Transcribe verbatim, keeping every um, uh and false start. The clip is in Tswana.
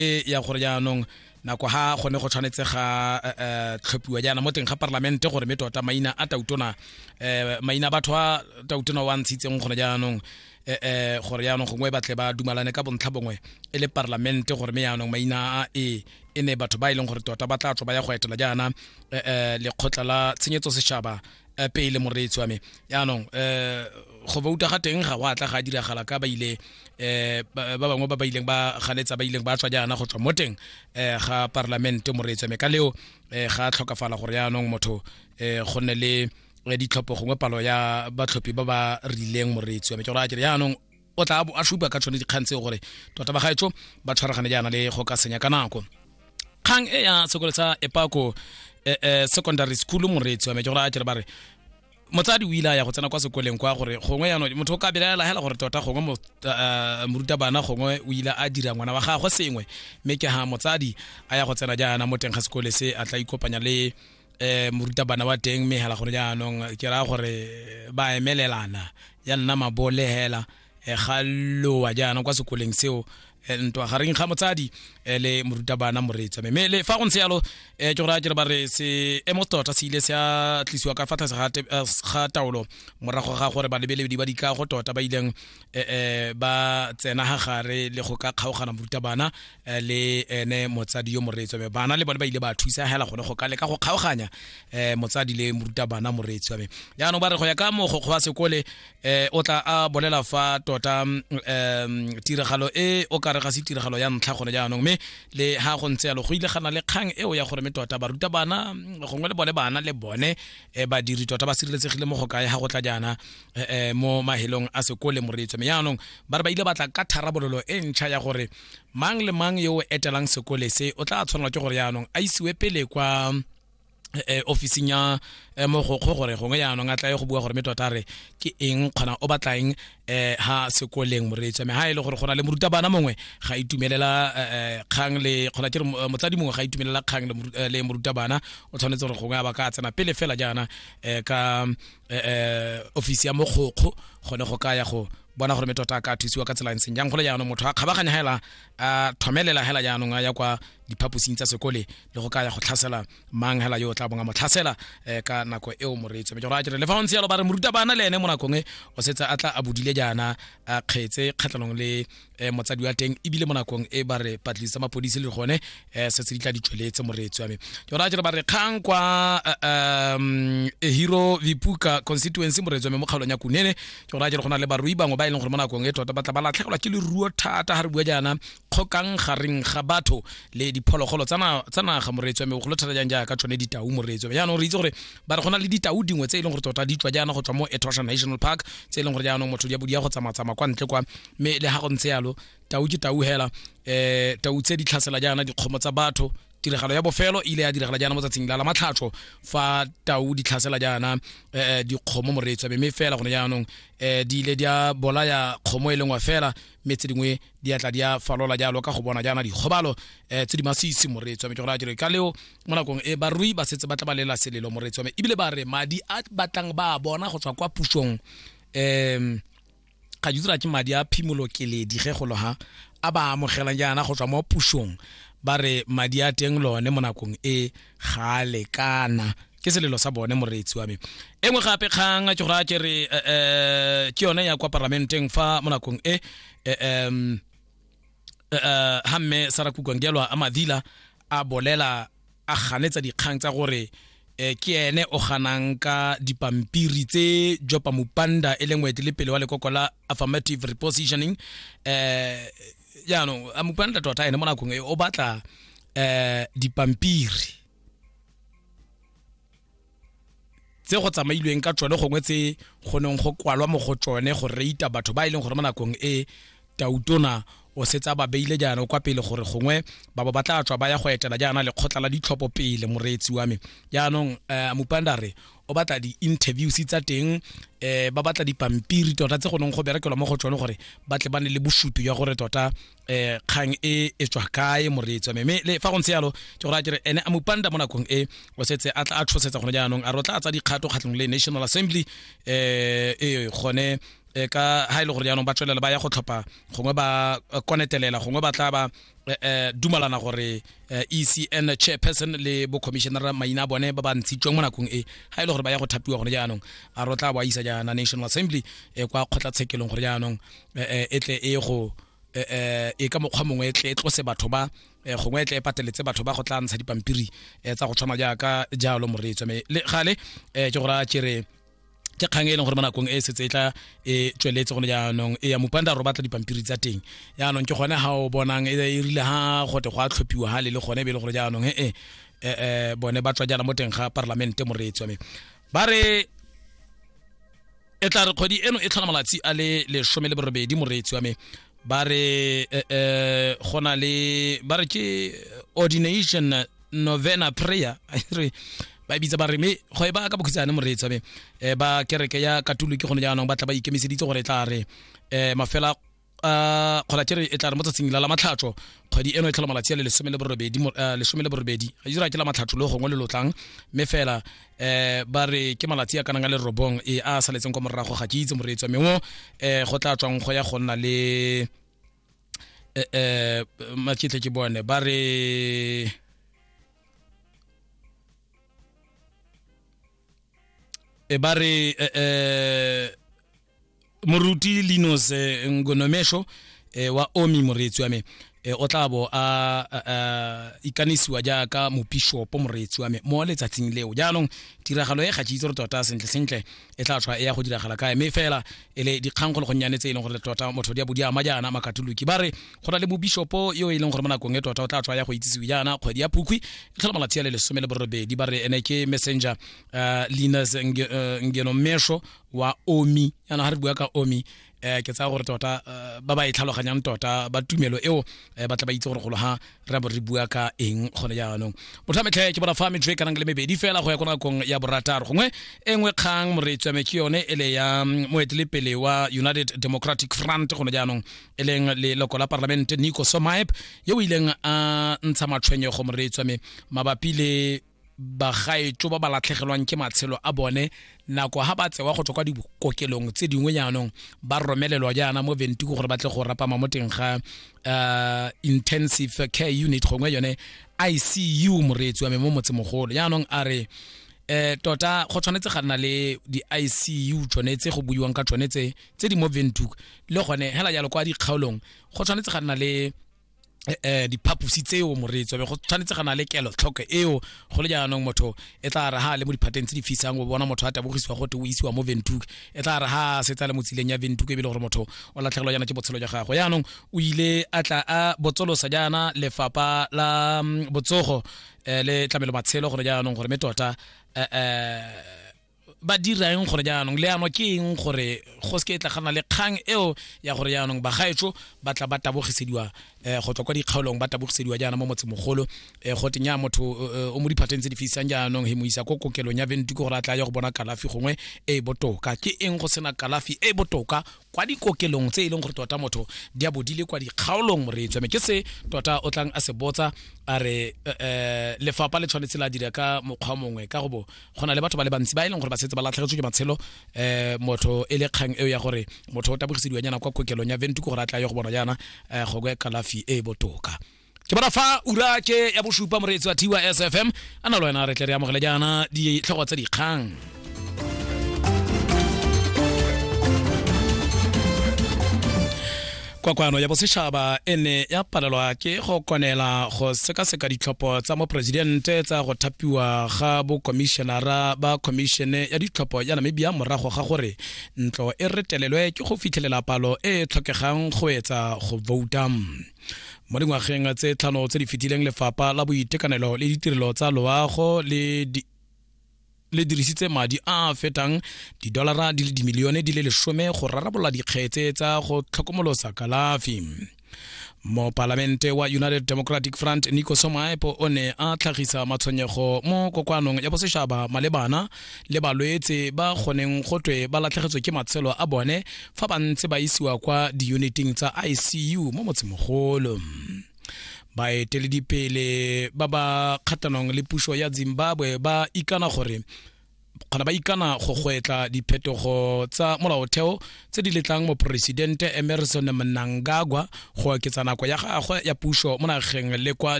e ya gore jaanong nako ha gone go tshwanetse ga tlhophiwa jaana mo teng ga parlamente gore me tota maina a tautona maina batho a tautona wa ntshitseng gone jaanong eh gore jaanong gongwe batle ba dumalane ka bontlha bongwe e le parlamente gore me jaanong maina a e ene batho ba ileng gore tota ba tla tswa ba ya go etela jaana le khotla la tshenyetso setšhaba pele moreetsi wa me jaanong go bouta ga teng ga wa tla ga diragala ka ba ile eh ba bangwe ba ba ileng ba ganetsa ba ileng ba tswa jaana go tswa mo teng ga parlamente moreetsi wa me ka leo ga tlhokafala gore jaanong motho go nne le ditlhopho gongwe palo ya batlhophi ba ba rileng moreetsi wa me ke ra kere jaanong o tla a shupa ka tsone dikgantse gore tota ba gaetso ba tshwaragane jaana le go ka senya ka nako kgang e ya sekolo sa Epako secondary school moreetsi wa me ke ra kere ba re motsadi o ile ya go tsena kwa sekoleng kwa gore gongwe yana motho ka belela hela gore tota gongwe moruta bana gongwe o ile a dira ngwana wa gagwe sengwe me ke ha motsadi a ya go tsena jaana mo teng ga sekole se a tla ikopanya le eh moruta bana wa teng me hela gore jaanong ke ra gore ba emelelana ya nna mabole hela e gallo wa jaana kwa sekoleng seo ntwa gareng ga motsadi le moruta bana moreetsi me le fa go ntse yalo ke go ra ke ba re se emostota se ile se a tlisiwa ka fatsa ga taolo morago ga gore ba lebeledi ba dikago tota ba ileng ba tsena ga gare le go ka kgaogana moruta bana le ene motsadi yo moreetsi me bana le bone ba ile ba thusa hela gone go ka le ka go kgaoganya motsadi le moruta bana moreetsi me ya no ba re go ya ka mo go go sekole o tla a bolela fa tota tiragalo e o ka re ga se tiragalo ya ntlha gone jaanong me le ha go ntse yalo go ile gana le kgang eo ya gore me tota ba ruta bana gongwe le bone bana le bone ba diri tota ba sireletsegile mo go kae ha go tla jaana mo mahelong a sekole moreetsi me jaanong ba re ba ile batla ka tharabololo e ntšha ya gore mang le mang yo etelang sekole se o tla tshwanela ke gore jaanong a isiwe pele kwa eh officing ya mo go go gore gongwe ya no ngatla go bua gore me tota re ke eng khona o batlaeng eh ha sekoleng moreetsi me ha ile gore gona le moruta bana mongwe ga itumelela kgang le khona ke motsadi mongwe ga itumelela kgang le moruta bana o tshwanetse gore gongwe ba ka tsena pele fela jaana ka office ya mogokgo gone go ka ya go bona gore me tota ka thusiwa ka tsela nseng jang go le jaanong motho a kgabaganya hela a thomelela hela jaanong a ya kwa diphaposing tsa sekole le go ka ya go tlhasela mang hela yo tla bonga mo tlhasela ka nako eo moreetsi me go ra jere le fa ntse ya lo ba re moruta bana le ene mo nakong e o setsa atla a budile jaana a kgetse kgatlhanong le motsadi wa teng ibile mo nakong e ba re patlisa mapodisi le gone se se ditla ditšweletse moreetsi wa me go ra jere ba re kgang kwa um Hero Vipuka constituency moreetsi wa me mo kgaolong ya Kunene go ra jere gona le barui bangwe ba ileng gore mo nakong e tota ba tla ba latlhegelwa ke le ruo thata ha re bua jaana khokang gareng ga batho le diphologolo tsana tsana ga moreetsi wa me go lo thata jang ja ka tsone ditau moreetsi wa yana re itse gore ba re gona le ditau dingwe tse e leng gore tota di tswa jaana go tswa mo Etosha National Park tse e leng gore jaanong motho ya bodi ya go tsamatsama kwa ntle kwa me le ha go ntse yalo tau ke tau hela eh tau tse di tlhasela jaana dikgomo tsa batho tiragalo ya bofelo ile ya diragala jaana mo tsatsing la matlhatso fa tau di tlhasela jaana eh dikgomo moreetsi wa me fela gone jaanong eh di ile dia bola ya kgomo e lengwa fela metse dingwe di atla dia falola jalo ka go bona jaana dikgobalo eh tse di masisi moreetsi wa me ke go ra dire ka leo mo nakong e barui ba setse ba tla ba lela selelo moreetsi wa me ibile ba re madi a batlang ba bona go tswa kwa pusong em ga ditsira ke madi a phimolo keledi ge go lo ha a ba amogelang jaana go tswa mo pusong ba re madi a teng lone mo nakong e ga lekana ke selelo sa bone moreetsi wa me engwe gape kgang a ke go ra ke re eh ke yone ya kwa parlamenteng fa mo nakong e em eh hamme Sarakuku Ngelwa a Madila a bolela a ganetsa dikgang tsa gore eh ke ene o ganang ka dipampiri tse Jopa Mupanda e lengwe le pele wa lekoko la affirmative repositioning eh ya no a Mupanda tota ene mo nakong e o batla eh dipampiri tse go tsamailweng ka tsone gongwe tse gonong go kwalwa mo go tsone go reita batho ba ileng gore mo nakong e tautona o setsa ba beile jaana kwa pele gore gongwe ba ba batla tswa ba ya go etela jaana le khotla la ditlhopho pele moreetsi wa me jaanong Mupanda re o batla di interviews tsa teng eh ba batla dipampiri tota tse gonong go berekelwa mo go tsone gore batle bane le bosupi ya gore tota eh kgang e e tswa kae moreetsi wa me le fa go ntse yalo ke go ra dire ene Mupanda mo nakong e o setse a tla a tshosetsa gone jaanong a rotla tsa dikgato kgatlong le National Assembly eh e gone e ka ha ile gore jaanong ba tswelela ba ya go tlhopha gongwe ba konetelela gongwe ba tla ba eh dumalana gore E C N chairperson le bo commissioner maina bone ba ba ntshitsweng mo nakong e ha ile gore ba ya go thapiwa gore jaanong a rotla ba isa jana National Assembly e kwa khotla tshekelong gore jaanong etle e go eh e ka mokgwa mongwe etle e tlose batho ba gongwe etle e pateletse batho ba go tla ntsha dipampiri tsa go tshwana jaaka jalo moreetso me le gale ke gore tsere ke khangele gore manakong e setse tla e tsweletse go jaanong e ya mopanda ro batla dipampiri tsa teng jaanong ke gone ha o bonang e rile ha gote go a tlhopiwa ha le le gone be le gore jaanong e e bone ba tswa jana mo teng ga parliament moreetso me ba re e tla re kgodi eno e tlhana malatsi a le le some le borobedi moreetso me ba re eh gona le ba re ke ordination novena prayer re ba bitsa ba re me go e ba ka bokhitsana moreetso me e ba kereke ya katolo ke gone jaanong ba tla ba ikemiseditse gore tla re eh mafela a khola tsere e tla re motsatsing la matlhatso kgwedi eno e tlhola malatsi le lesome le borobedi lesome le borobedi ga dira ke la matlhatso le gongwe le lotlang me fela eh ba re ke malatsi a kananga le robong e a saletseng go morago ga ke itse moreetso mengwe eh go tla tswang go ya go nna le eh makitle ke bone ba re e ba re eh moruti Linus Ngonomesho wa Omi moreetsi wa me o tla bo a ikanisiwa jaaka mobishop moreetsi wa me mo letsatsing leo jaanong tiragalo e ga tshitse re tota sentle sentle e tla tswa e ya go diragala kae me fela ele dikgang go le go nyanetse e leng gore tota motho dia bodia majana makatoloki ba re go na le mobishop yo e leng gore manakong e tota o tla tswa ya go itsisiwe jana kgwedi ya Phukwi e tlhola malatsi a le lesome le borobedi ba re ene ke messenger Linus Ngonomesho wa Omi yana ha re bua ka Omi eh ke tsa gore tota ba ba itlhaloganyang tota ba tumelo eo ba tla ba itse gore go ha re bo re bua ka eng gone jaanong mothametlhe ke bona fa metjwe kana le mebedi fela go ya kona kong ya borataro gongwe engwe kgang moreetsi wa me ke yone ele ya moetele pele wa United Democratic Front gone jaanong eleng le loko la parliament Nico Somaep yo ileng a ntsha matshwenye go moreetsi wa me mabapi le ba gaetso ba ba latlhegelwang ke matshelo a bone nako ha ba tsewa go tswa dikokelong tse dingwe jaanong ba romelelwa jana mo ventiko gore ba tle go rapa mo teng ga intensive care unit gongwe yone I C U moreetsi wa me mo motse mogolo jaanong a re eh tota go tshwanetse ga nna le di I C U tshwanetse go buiwang ka tshwanetse tse di mo ventiko le gone hela jalo kwa di kgaolong go tshwanetse ga nna le eh di phapusi tseo moreetso be go tshwanetse gana le kelo tlhoke eo go le jaanong motho e tla re ha le mo di patents di fisang o bona motho a tabogiswa go te o isiwa mo Windhoek e tla re ha se tsa le motsileng ya Windhoek e bile gore motho o latlhegelwa jana ke botshelo ja gagwe jaanong o ile a tla a botsolosa jana lefapa la botsogo le tlamelo matshelo gore jaanong gore metota eh ba dirang gore jaanong le ano ke eng gore go se ke tla gana le kgang eo ya gore jaanong ba gaetso ba tla ba tabogisediwa eh go tswa kwa dikgaolong ba tabogisediwa jana mo motse mogolo eh go tenya motho o mo di patents di fisang jaanong he mo isa go kokelong ya Windhoek gore a tla ya go bona kalafi gongwe e botoka ke eng go sena kalafi e botoka kwa dikokelong tse ileng gore tota motho di a bodile kwa dikgaolong moreetso me ke se tota o tlang a se botsa a re eh lefapa le tshwanetse la dira ka mokgwa mongwe ka go bo gona le batho ba le bantsi ba ileng gore ba setse ba latlhegetswe ke matshelo eh motho ele kgang eo ya gore motho o tabogisediwa jana kwa kokelong ya Windhoek gore a tla ya go bona jana go gwe kalafi e botoka ke bona fa ura ke ya boshupa moreetsi wa T Y S F M ana lo ena re tle re amogele jana di tlhogo tsa dikgang kwa kwano ya bosetšhaba ene ya palelwa ke go konela go sekaseka ditlhopho tsa mo presidente tsa go thapiwa ga bo commissionera ba commissione ya ditlhopho ya Namibia morago ga gore ntlo e retelelwe ke go fitlhelela palo e tlhokegang go etsa go vouta mo dingwageng tse tlhano tse di fetileng lefapha la boitekanelo le ditirelo tsa loago le di le dirisitse madi a fetang di dolara di le dimilione di le lesome go rarabolla dikgetse tsa go tlhokomolosa kalafi mo parlamente wa United Democratic Front Nico Somaep o ne a tlhagisa matshwenyego mo kokwanong ya bosetšhaba malebana le balwetse ba goneng gotwe ba latlhegetswe ke matshelo a bone fa ba ntse ba isiwa kwa di-uniting tsa I C U mo motsemogolo ba eteledipele ba ba kgatanong le puso ya Zimbabwe ba ikana gore kgona ba ikana go gwetla diphetogo tsa molaotheo tse di letlang mo presidente Emmerson Mnangagwa go oketsa nako ya gagwe ya puso mo nageng le kwa